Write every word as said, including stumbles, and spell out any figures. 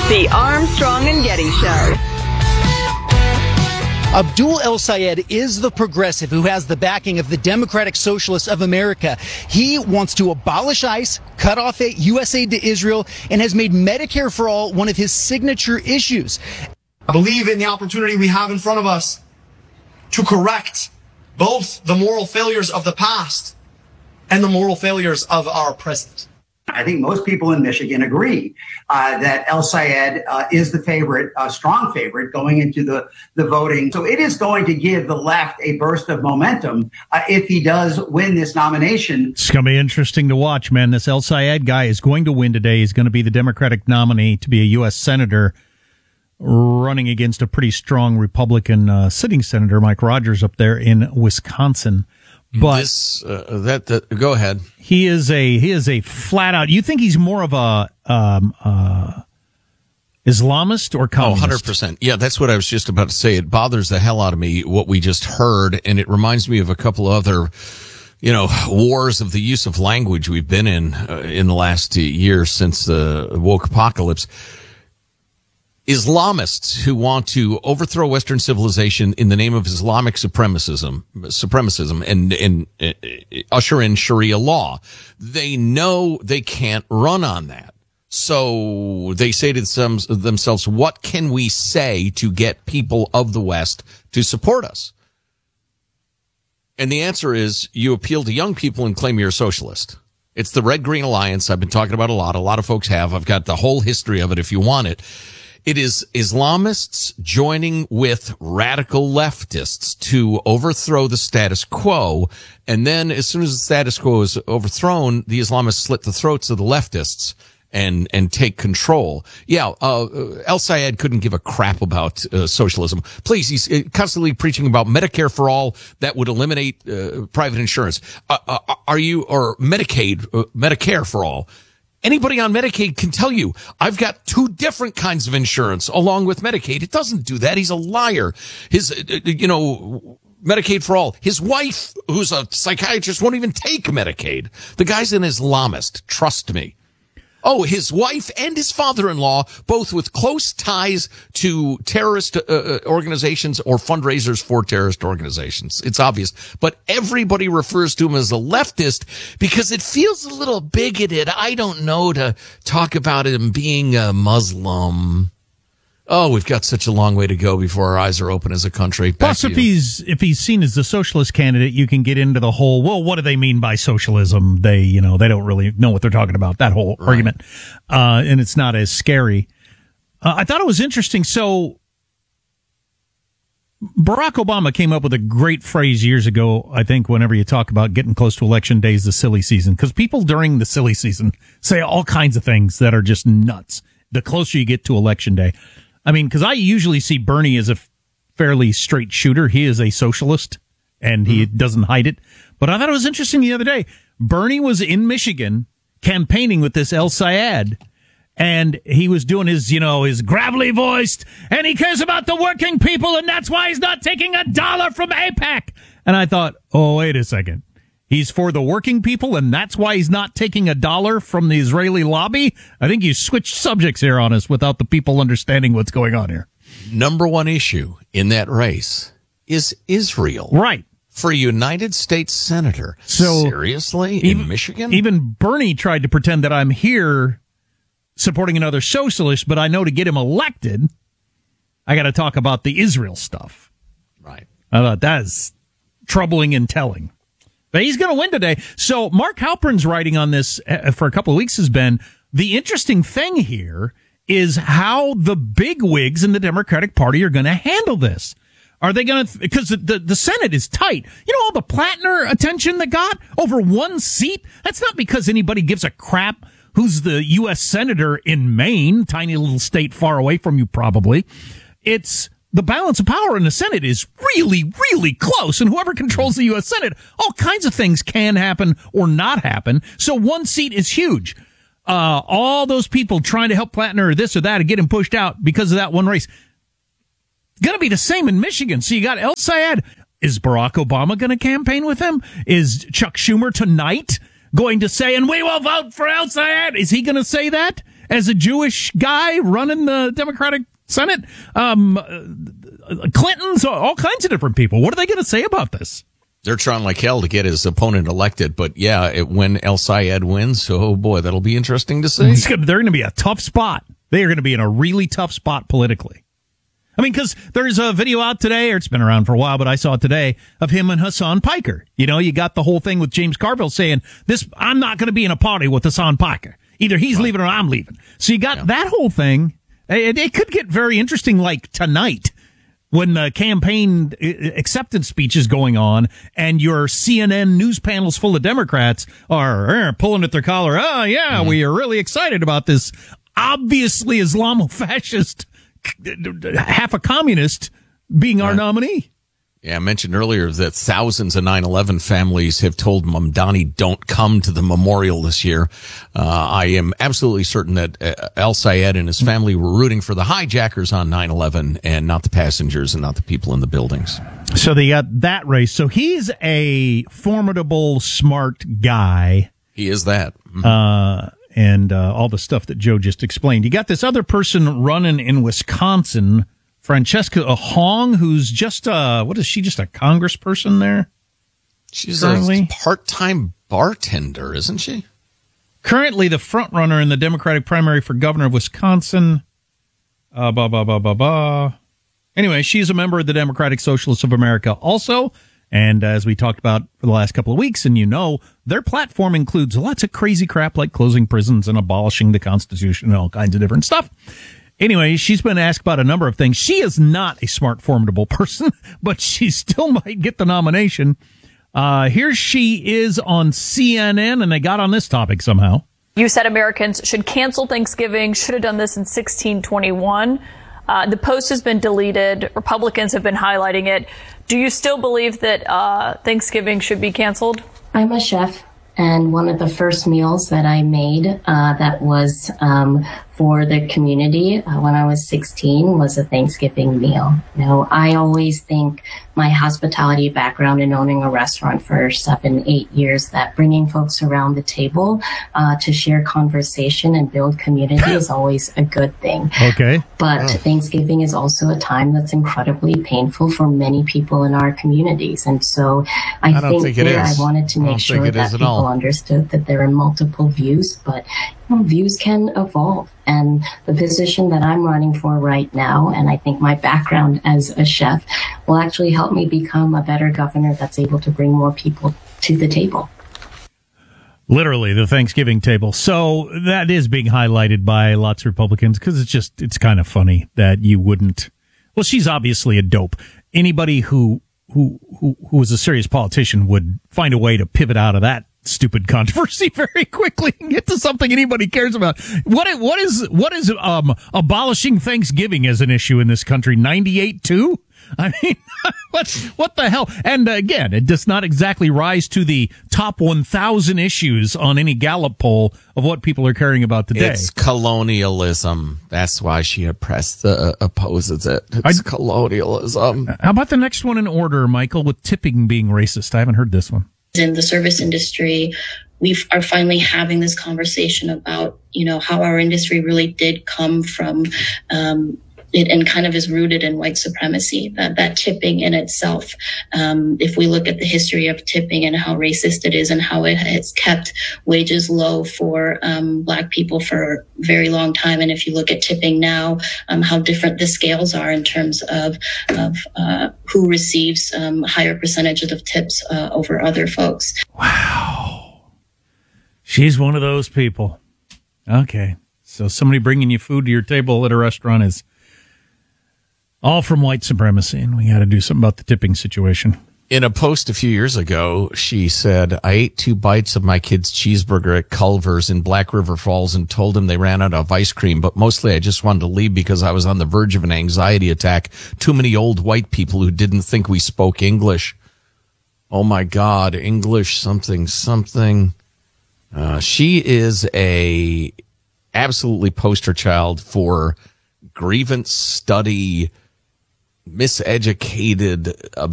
The Armstrong and Getty Show. Abdul El-Sayed is the progressive who has the backing of the Democratic Socialists of America. He wants to abolish ICE, cut off U S aid to Israel, and has made Medicare for All one of his signature issues. I believe in the opportunity we have in front of us to correct both the moral failures of the past and the moral failures of our present. I think most people in Michigan agree uh, that El-Sayed uh, is the favorite, uh, strong favorite going into the, the voting. So it is going to give the left a burst of momentum uh, if he does win this nomination. It's going to be interesting to watch, man. This El-Sayed guy is going to win today. He's going to be the Democratic nominee to be a U S senator, running against a pretty strong Republican uh, sitting senator, Mike Rogers, up there in Wisconsin. But this, uh, that, that, go ahead. He is a he is a flat out. You think he's more of a um, uh, Islamist or communist? Oh, one hundred percent. Yeah, that's what I was just about to say. It bothers the hell out of me what we just heard, and it reminds me of a couple other, you know, wars of the use of language we've been in uh, in the last year since the woke apocalypse. Islamists who want to overthrow Western civilization in the name of Islamic supremacism, supremacism, and, and uh, usher in Sharia law. They know they can't run on that. So they say to themselves, what can we say to get people of the West to support us? And the answer is you appeal to young people and claim you're a socialist. It's the Red Green Alliance I've been talking about a lot. A lot of folks have. I've got the whole history of it if you want it. It is Islamists joining with radical leftists to overthrow the status quo. And then as soon as the status quo is overthrown, the Islamists slit the throats of the leftists and, and take control. Yeah, uh, El-Sayed couldn't give a crap about uh, socialism. Please, he's constantly preaching about Medicare for all that would eliminate uh, private insurance. Uh, uh, are you, or Medicaid, uh, Medicare for all? Anybody on Medicaid can tell you, I've got two different kinds of insurance along with Medicaid. It doesn't do that. He's a liar. His, you know, Medicaid for all. His wife, who's a psychiatrist, won't even take Medicaid. The guy's an Islamist. Trust me. Oh, his wife and his father-in-law, both with close ties to terrorist uh, organizations or fundraisers for terrorist organizations. It's obvious. But everybody refers to him as a leftist because it feels a little bigoted. I don't know, to talk about him being a Muslim. Oh, we've got such a long way to go before our eyes are open as a country. Back Plus, if he's if he's seen as the socialist candidate, you can get into the whole, well, what do they mean by socialism? They, you know, they don't really know what they're talking about, that whole right. argument. Uh, and it's not as scary. Uh, I thought it was interesting. So Barack Obama came up with a great phrase years ago, I think, whenever you talk about getting close to election days, the silly season, because people during the silly season say all kinds of things that are just nuts the closer you get to election day. I mean, because I usually see Bernie as a fairly straight shooter. He is a socialist, and he mm-hmm. doesn't hide it. But I thought it was interesting the other day. Bernie was in Michigan campaigning with this El-Sayed, and he was doing his, you know, his gravelly voiced, and he cares about the working people, and that's why he's not taking a dollar from AIPAC. And I thought, oh, wait a second. He's for the working people, and that's why he's not taking a dollar from the Israeli lobby? I think you switched subjects here on us without the people understanding what's going on here. Number one issue in that race is Israel. Right. For a United States senator. So seriously? Even, in Michigan? Even Bernie tried to pretend that I'm here supporting another socialist, but I know to get him elected, I got to talk about the Israel stuff. Right. I thought that is troubling and telling. But he's going to win today. So Mark Halperin's writing on this for a couple of weeks has been, the interesting thing here is how the big wigs in the Democratic Party are going to handle this. Are they going to, because the, the, the Senate is tight. You know all the Plattner attention that got over one seat? That's not because anybody gives a crap who's the U S senator in Maine, tiny little state far away from you probably. It's the balance of power in the Senate is really, really close, and whoever controls the U S Senate, all kinds of things can happen or not happen. So one seat is huge. Uh, all those people trying to help Plattner or this or that and get him pushed out because of that one race. Going to be the same in Michigan. So you got El-Sayed. Is Barack Obama going to campaign with him? Is Chuck Schumer tonight going to say, and we will vote for El-Sayed? Is he going to say that? as a Jewish guy running the Democratic Senate. Um, Clinton's, all kinds of different people. What are they going to say about this? They're trying like hell to get his opponent elected, but yeah, it, when El Sayed wins, oh boy, that'll be interesting to see. Gonna, they're going to be a tough spot. They are going to be in a really tough spot politically. I mean, because there's a video out today, or it's been around for a while, but I saw it today, of him and Hassan Piker. You know, you got the whole thing with James Carville saying, "This, I'm not going to be in a party with Hassan Piker. Either he's right. leaving or I'm leaving." So you got yeah. that whole thing. It, it could get very interesting, like tonight, when the campaign acceptance speech is going on and your C N N news panels full of Democrats are uh, pulling at their collar. Oh, yeah, mm-hmm. we are really excited about this obviously Islamo-fascist, half a communist being right. our nominee. Yeah, I mentioned earlier that thousands of nine eleven families have told Mamdani don't come to the memorial this year. Uh, I am absolutely certain that uh, El Sayed and his family were rooting for the hijackers on nine eleven and not the passengers and not the people in the buildings. So they got that race. So he's a formidable, smart guy. He is that. Mm-hmm. Uh, and uh, all the stuff that Joe just explained. You got this other person running in Wisconsin, Francesca Hong, who's just uh what is she, just a congressperson there? She's currently? a part-time bartender, isn't she? Currently the front runner in the Democratic primary for governor of Wisconsin. Uh ba ba ba ba ba. Anyway, she's a member of the Democratic Socialists of America also, and as we talked about for the last couple of weeks, and you know, their platform includes lots of crazy crap like closing prisons and abolishing the Constitution and all kinds of different stuff. Anyway, she's been asked about a number of things. She is not a smart, formidable person, but she still might get the nomination. Uh, here she is on C N N, and they got on this topic somehow. You said Americans should cancel Thanksgiving, should have done this in sixteen twenty-one. Uh, the post has been deleted. Republicans have been highlighting it. Do you still believe that uh, Thanksgiving should be canceled? I'm a chef. And one of the first meals that I made uh, that was um, for the community uh, when I was sixteen was a Thanksgiving meal. You know, I always think my hospitality background in owning a restaurant for seven, eight years, that bringing folks around the table uh, to share conversation and build community is always a good thing. Okay. But oh. Thanksgiving is also a time that's incredibly painful for many people in our communities. And so I, I think, think that I wanted to make sure that people all. understood that there are multiple views, but you know, views can evolve. And the position that I'm running for right now, and I think my background as a chef, will actually help me become a better governor that's able to bring more people to the table. Literally, the Thanksgiving table. So that is being highlighted by lots of Republicans because it's just, it's kind of funny that you wouldn't. Well, she's obviously a dope. Anybody who, who, who, who is a serious politician would find a way to pivot out of that stupid controversy very quickly and get to something anybody cares about. What what is what is um abolishing Thanksgiving as an issue in this country? ninety-eight too? I mean, what what the hell? And uh, again, it does not exactly rise to the top one thousand issues on any Gallup poll of what people are caring about today. It's colonialism. That's why she oppressed the uh, opposes it. It's I, colonialism. How about the next one in order, Michael, with tipping being racist? I haven't heard this one. In the service industry, we are finally having this conversation about, you know, how our industry really did come from um, it and kind of is rooted in white supremacy, that, that tipping in itself. Um, if we look at the history of tipping and how racist it is and how it has kept wages low for um, Black people for a very long time. And if you look at tipping now, um, how different the scales are in terms of, of uh, who receives um, higher percentages of tips uh, over other folks. Wow. She's one of those people. Okay. So somebody bringing you food to your table at a restaurant is all from white supremacy, and we got to do something about the tipping situation. In a post a few years ago, she said, I ate two bites of my kid's cheeseburger at Culver's in Black River Falls and told them they ran out of ice cream, but mostly I just wanted to leave because I was on the verge of an anxiety attack. Too many old white people who didn't think we spoke English. Oh, my God, English something, something. Uh, she is a absolutely poster child for grievance study, miseducated,